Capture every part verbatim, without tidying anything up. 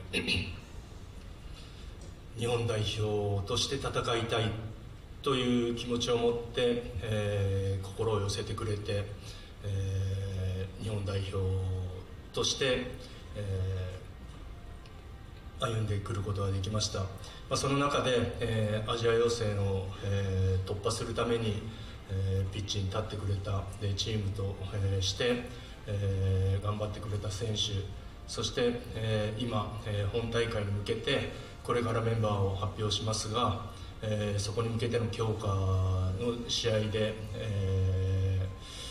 日本代表として戦いたいという気持ちを持って、えー、心を寄せてくれて、えー、日本代表として、えー、歩んでくることができました。まあ、その中で、えー、アジア予選を、えー、突破するために、えー、ピッチに立ってくれたでチームと、えー、して、えー、頑張ってくれた選手、そして、えー、今、えー、本大会に向けてこれからメンバーを発表しますが、えー、そこに向けての強化の試合で、え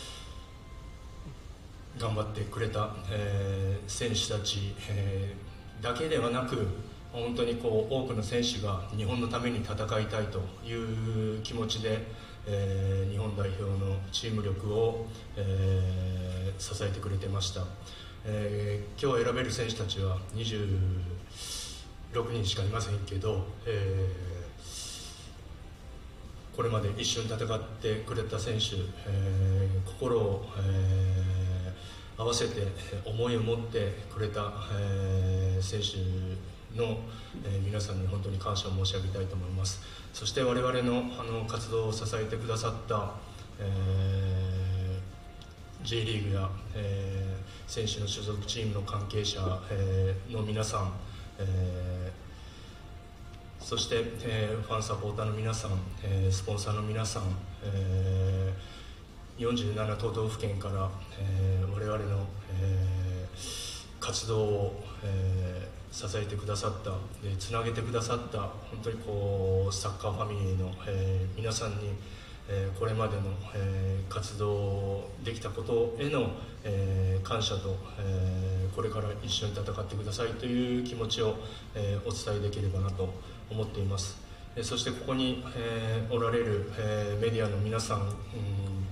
ー、頑張ってくれた、えー、選手たち、えー、だけではなく、本当にこう多くの選手が日本のために戦いたいという気持ちで、えー、日本代表のチーム力を、えー、支えてくれてました。えー、今日選べる選手たちはにじゅうろくにんしかいませんけど、えー、これまで一緒に戦ってくれた選手、えー、心を、えー、合わせて思いを持ってくれた、えー、選手の、えー、皆さんに本当に感謝を申し上げたいと思います。そして我々の、あの活動を支えてくださった、えー、J リーグや、えー、選手の所属チームの関係者、えー、の皆さん、えー、そして、えー、ファンサポーターの皆さん、えー、スポンサーの皆さん、えー、よんじゅうなな都道府県から、えー、我々の、えー、活動を、えー支えてくださった、でつなげてくださった本当にこうサッカーファミリーの、えー、皆さんに、えー、これまでの、えー、活動できたことへの、えー、感謝と、えー、これから一緒に戦ってくださいという気持ちを、えー、お伝えできればなと思っています。えー、そしてここに、えー、おられる、えー、メディアの皆さん、うん、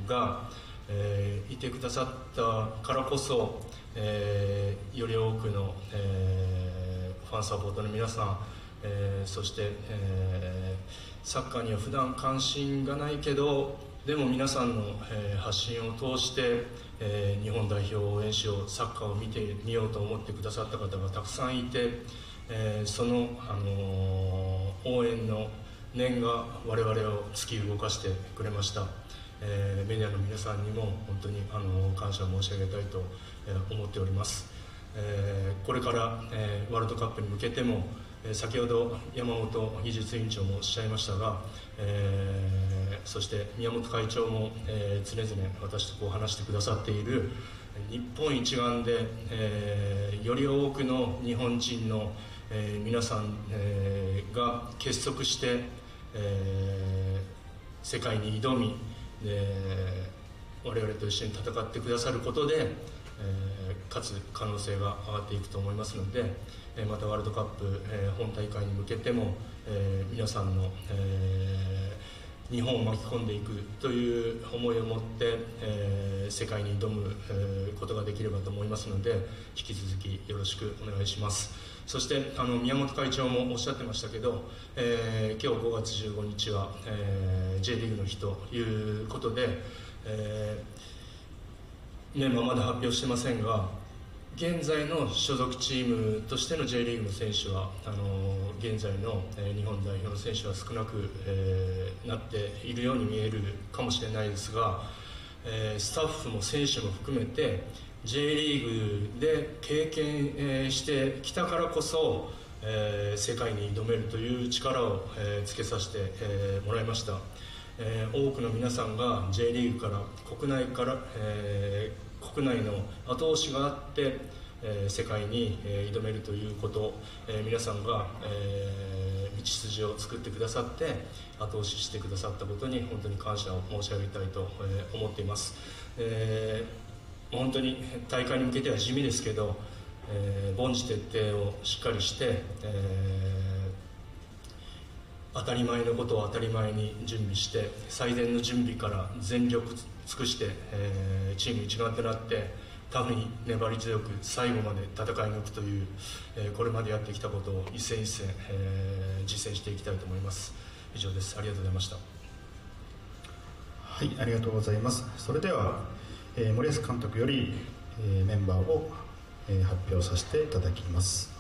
が、えー、いてくださったからこそ、えー、より多くの、えーファンサポーターの皆さん、えー、そして、えー、サッカーには普段関心がないけどでも皆さんの、えー、発信を通して、えー、日本代表を応援しよう、サッカーを見てみようと思ってくださった方がたくさんいて、えー、その、あのー、応援の念が我々を突き動かしてくれました。えー、メディアの皆さんにも本当に、あのー、感謝申し上げたいと、えー、思っております。えー、これから、えー、ワールドカップに向けても、えー、先ほど山本技術委員長もおっしゃいましたが、えー、そして宮本会長も、えー、常々私とこう話してくださっている日本一丸で、えー、より多くの日本人の、えー、皆さん、えー、が結束して、えー、世界に挑み、えー、我々と一緒に戦ってくださることで、えー、勝つ可能性が上がっていくと思いますので、えー、またワールドカップ、えー、本大会に向けても、えー、皆さんの、えー、日本を巻き込んでいくという思いを持って、えー、世界に挑む、えー、ことができればと思いますので、引き続きよろしくお願いします。そしてあの宮本会長もおっしゃってましたけど、えー、今日ごがつじゅうごにちは、えー、J リーグの日ということで、えーメンバーまだ発表してませんが、現在の所属チームとしての J リーグの選手はあの現在の、えー、日本代表の選手は少なく、えー、なっているように見えるかもしれないですが、えー、スタッフも選手も含めて J リーグで経験、えー、してきたからこそ、えー、世界に挑めるという力を、えー、つけさせて、えー、もらいました。えー、多くの皆さんが J リーグから国内から、えー、国内の後押しがあって、えー、世界に、えー、挑めるということ、えー、皆さんが、えー、道筋を作ってくださって後押ししてくださったことに本当に感謝を申し上げたいと、えー、思っています。えー、本当に大会に向けては地味ですけど、えー、凡事徹底をしっかりして、えー当たり前のことを当たり前に準備して最善の準備から全力尽くして、えー、チーム一丸となってタフに粘り強く最後まで戦い抜くという、えー、これまでやってきたことを一戦一戦、えー、実践していきたいと思います。以上です。ありがとうございました。 はい、ありがとうございます。それでは、えー、森保監督より、えー、メンバーを、えー、発表させていただきます。